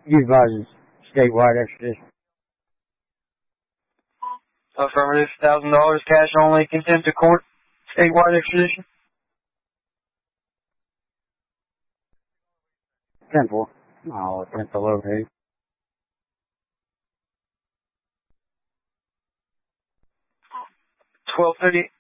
You advise statewide extradition. Affirmative. $1,000 cash only. Contempt of court. Statewide extradition. 10-4. I'll attempt to locate. 12:30.